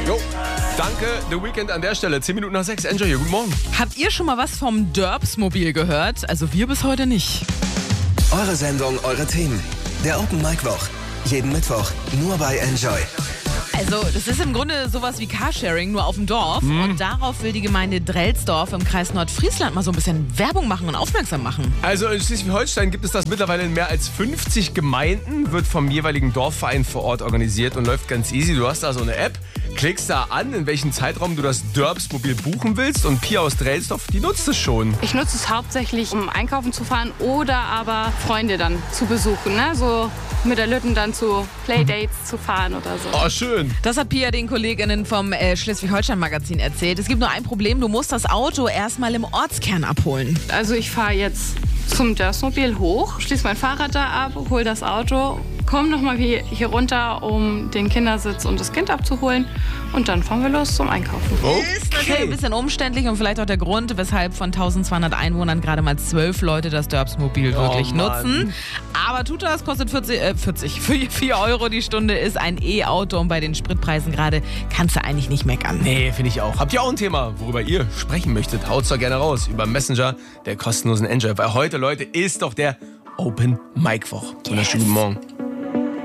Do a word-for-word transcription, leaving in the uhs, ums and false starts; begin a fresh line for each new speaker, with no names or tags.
Jo, danke, The Weeknd an der Stelle. zehn Minuten nach sechs, Enjoy hier, guten Morgen.
Habt ihr schon mal was vom Derbsmobil gehört? Also wir bis heute nicht.
Eure Sendung, eure Themen. Der Open Mic Woch. Jeden Mittwoch nur bei Enjoy.
Also das ist im Grunde sowas wie Carsharing, nur auf dem Dorf. Mhm. Und darauf will die Gemeinde Drelsdorf im Kreis Nordfriesland mal so ein bisschen Werbung machen und aufmerksam machen.
Also in Schleswig-Holstein gibt es das mittlerweile in mehr als fünfzig Gemeinden, wird vom jeweiligen Dorfverein vor Ort organisiert und läuft ganz easy. Du hast da so eine App, klickst da an, in welchem Zeitraum du das Derbsmobil buchen willst, und Pia aus Drelsdorf, die nutzt es schon.
Ich nutze es hauptsächlich, um einkaufen zu fahren oder aber Freunde dann zu besuchen, ne? So mit der Lütten dann zu Playdates zu fahren oder so.
Oh, schön.
Das hat Pia den Kolleginnen vom äh, Schleswig-Holstein-Magazin erzählt. Es gibt nur ein Problem, du musst das Auto erstmal im Ortskern abholen.
Also ich fahre jetzt zum Derbsmobil hoch, schließe mein Fahrrad da ab, hole das Auto, komme nochmal hier, hier runter, um den Kindersitz und das Kind abzuholen, und dann fahren wir los zum Einkaufen.
Okay.
Ist natürlich ein bisschen umständlich und vielleicht auch der Grund, weshalb von eintausendzweihundert Einwohnern gerade mal zwölf Leute das Derbsmobil
Oh,
wirklich
Mann.
nutzen. Aber tut das, kostet vierzig, äh, vierzig, vier Euro die Stunde, ist ein E-Auto, und bei den Spritpreisen gerade kannst du eigentlich nicht meckern.
Nee, finde ich auch. Habt ihr auch ein Thema, worüber ihr sprechen möchtet? Haut's doch gerne raus über Messenger der kostenlosen Enjoy. Weil heute, Leute, ist doch der Open Mic Woch. Wunderschönen guten Morgen.